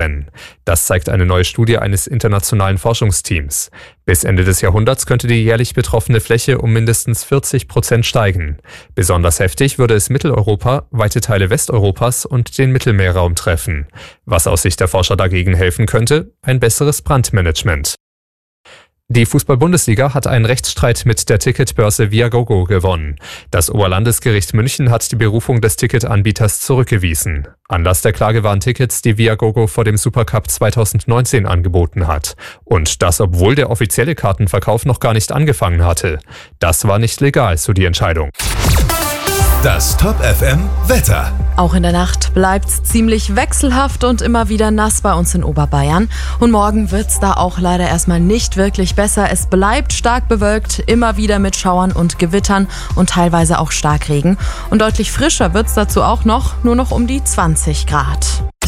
brennen. Das zeigt eine neue Studie eines internationalen Forschungsteams. Bis Ende des Jahrhunderts könnte die jährlich betroffene Fläche um mindestens 40% steigen. Besonders heftig würde es Mitteleuropa, weite Teile Westeuropas und den Mittelmeerraum treffen. Was aus Sicht der Forscher dagegen helfen könnte? Ein besseres Brandmanagement. Die Fußball-Bundesliga hat einen Rechtsstreit mit der Ticketbörse Viagogo gewonnen. Das Oberlandesgericht München hat die Berufung des Ticketanbieters zurückgewiesen. Anlass der Klage waren Tickets, die Viagogo vor dem Supercup 2019 angeboten hat. Und das, obwohl der offizielle Kartenverkauf noch gar nicht angefangen hatte. Das war nicht legal, so die Entscheidung. Das Top FM Wetter. Auch in der Nacht bleibt's ziemlich wechselhaft und immer wieder nass bei uns in Oberbayern. Und morgen wird's da auch leider erstmal nicht wirklich besser. Es bleibt stark bewölkt, immer wieder mit Schauern und Gewittern und teilweise auch Starkregen. Und deutlich frischer wird's dazu auch noch, nur noch um die 20 Grad.